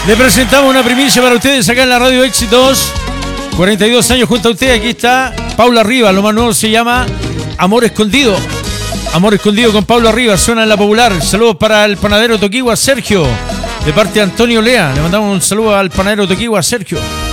Le presentamos una primicia para ustedes acá en la Radio Éxitos. 42 años junto a usted. Aquí está Paula Rivas. Lo más nuevo se llama Amor Escondido. Amor Escondido con Paula Rivas. Suena en la popular. Saludos para el panadero Toquigua Sergio. De parte de Antonio Lea. Le mandamos un saludo al panadero Toquigua Sergio.